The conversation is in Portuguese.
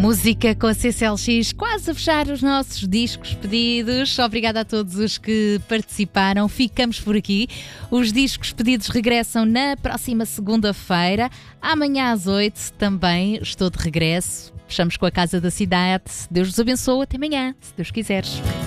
Música com a CCLX, quase a fechar os nossos discos pedidos. Obrigada a todos os que participaram. Ficamos por aqui. Os discos pedidos regressam na próxima segunda-feira. Amanhã às 8 também estou de regresso. Fechamos com a Casa da Cidade. Deus vos abençoe. Até amanhã, se Deus quiseres.